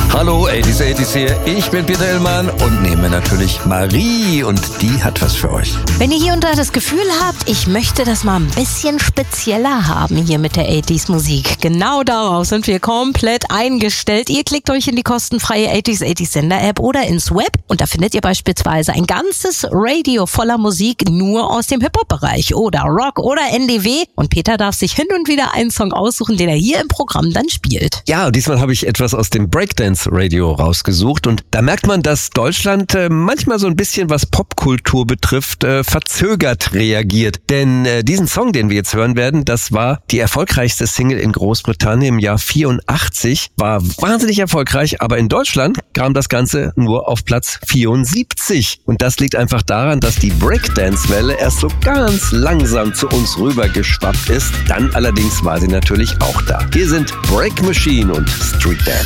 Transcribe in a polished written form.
Hallo, 80s hier. Ich bin Peter Illmann und nehme natürlich Marie und die hat was für euch. Wenn ihr hier und da das Gefühl habt, ich möchte das mal ein bisschen spezieller haben hier mit der 80s Musik. Genau darauf sind wir komplett eingestellt. Ihr klickt euch in die kostenfreie 80s Sender App oder ins Web und da findet ihr beispielsweise ein ganzes Radio voller Musik nur aus dem Hip-Hop-Bereich oder Rock oder NDW. Und Peter darf sich hin und wieder einen Song aussuchen, den er hier im Programm dann spielt. Ja, diesmal habe ich etwas aus dem Breakdance-Radio rausgesucht und da merkt man, dass Deutschland manchmal so ein bisschen, was Popkultur betrifft, verzögert reagiert. Denn diesen Song, den wir jetzt hören werden, das war die erfolgreichste Single in Großbritannien im Jahr 84, war wahnsinnig erfolgreich, aber in Deutschland kam das Ganze nur auf Platz 74. Und das liegt einfach daran, dass die Breakdance-Welle erst so ganz langsam zu uns rübergeschwappt ist. Dann allerdings war sie natürlich auch da. Hier sind Break Machine und Street Dance.